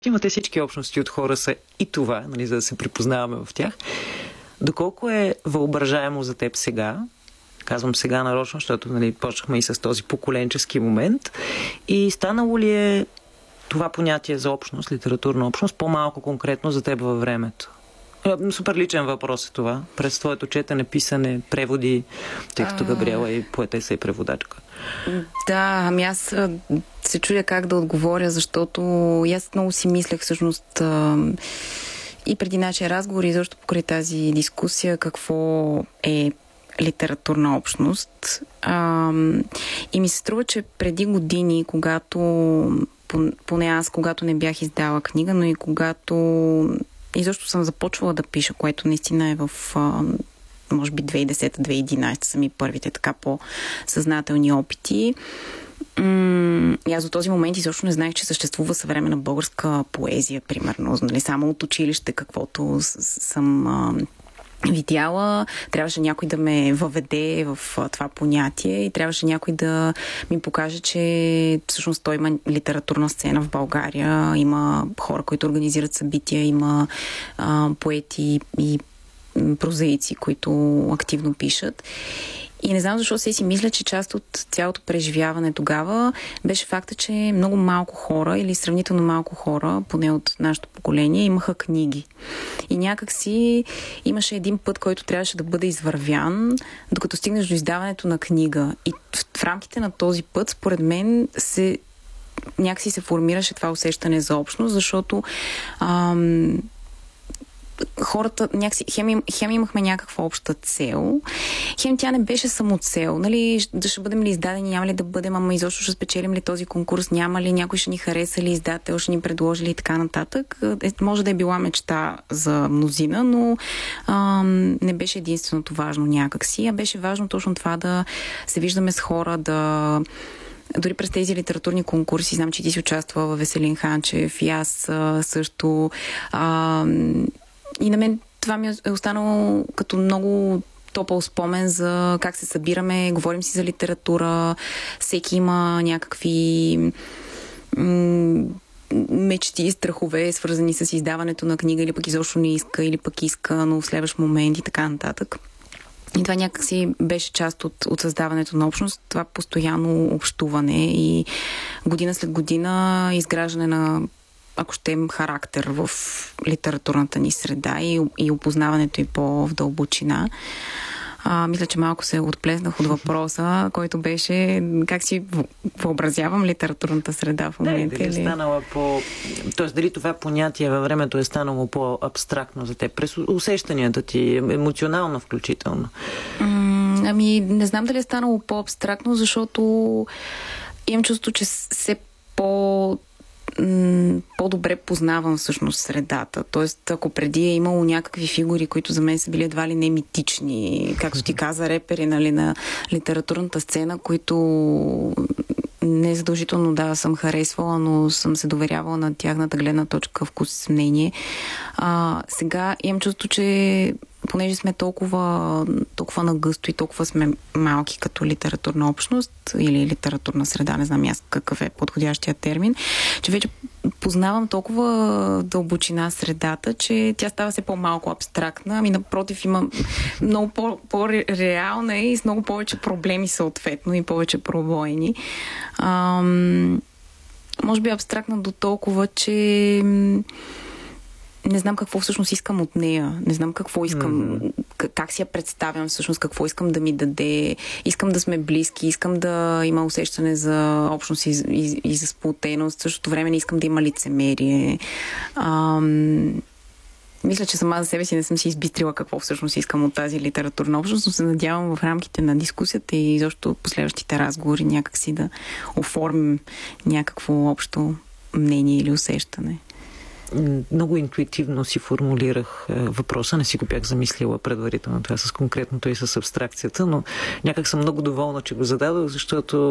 Имате всички общности от хора са и това, нали, за да се припознаваме в тях. Доколко е въображаемо за теб сега, казвам сега нарочно, защото нали, почнахме и с този поколенчески момент, и станало ли е това понятие за общност, литературна общност, по-малко конкретно за теб във времето? Супер личен въпрос е това. През твоето четене, писане, преводи, тъй като Габриела е поетеса и преводачка. Да, ами аз се чудя как да отговоря, защото аз много си мислех всъщност и преди нашия разговор, и защо покрай тази дискусия, какво е литературна общност. И ми се струва, че преди години, когато поне аз, когато не бях издала книга, но и когато изобщо съм започвала да пиша, което наистина е в може би 2010-2011 са ми първите така по-съзнателни опити. И аз до този момент изобщо не знаех, че съществува съвременна българска поезия, примерно. Нали, само от училище, каквото съм видяла. Трябваше някой да ме въведе в това понятие и трябваше някой да ми покаже, че всъщност той има литературна сцена в България, има хора, които организират събития, има поети и прозаици, които активно пишат. И не знам защо си мисля, че част от цялото преживяване тогава беше факта, че много малко хора или сравнително малко хора, поне от нашето поколение, имаха книги. И някак си имаше един път, който трябваше да бъде извървян, докато стигнеш до издаването на книга. И в рамките на този път, според мен, някакси се формираше това усещане за общност, защото хората някакси, хем имахме някаква обща цел, хем тя не беше само цел. Нали, да ще бъдем ли издадени, няма ли да бъдем, ама изобщо ще спечелим ли този конкурс, няма ли, някой ще ни хареса ли, издател ще ни предложи ли и така нататък. Може да е била мечта за мнозина, но не беше единственото важно някакси, а беше важно точно това да се виждаме с хора, дори през тези литературни конкурси, знам, че ти си участвала във Веселин Ханчев и аз също. И на мен това ми е останало като много топъл спомен за как се събираме, говорим си за литература, всеки има някакви мечти и страхове, свързани с издаването на книга, или пък изобщо не иска, или пък иска, но в следващ момент и така нататък. И това някакси беше част от създаването на общност, това постоянно общуване и година след година изграждане на, ако щем, характер в литературната ни среда и опознаването и по-в дълбочина. Мисля, че малко се отплеснах от въпроса, който беше как си въобразявам литературната среда в момента. Дали е станала Тоест, дали това понятие във времето е станало по-абстрактно за теб, през усещанията ти, емоционално включително? Ами, не знам дали е станало по-абстрактно, защото имам чувство, че все по-добре познавам всъщност средата. Тоест, ако преди е имало някакви фигури, които за мен са били едва ли не митични, както ти каза, репери, нали, на литературната сцена, които не задължително да съм харесвала, но съм се доверявала на тяхната гледна точка, вкус и мнение. Сега имам чувство, че понеже сме толкова нагъсто и толкова сме малки като литературна общност или литературна среда, не знам аз какъв е подходящия термин, че вече познавам толкова дълбочина средата, че тя става все по-малко абстрактна, ами напротив има много по-реална и с много повече проблеми съответно и повече пробойни. Може би абстрактна до толкова, че не знам какво всъщност искам от нея. Не знам какво искам, как си я представям всъщност, какво искам да ми даде. Искам да сме близки, искам да има усещане за общност и за сплотеност. В същото време не искам да има лицемерие. Мисля, че сама за себе си не съм си избистрила какво всъщност искам от тази литературна общност, но се надявам в рамките на дискусията и изобщо последващите разговори някакси да оформим някакво общо мнение или усещане. Много интуитивно си формулирах въпроса, не си го бях замислила предварително това с конкретното и с абстракцията, но някак съм много доволна, че го зададох, защото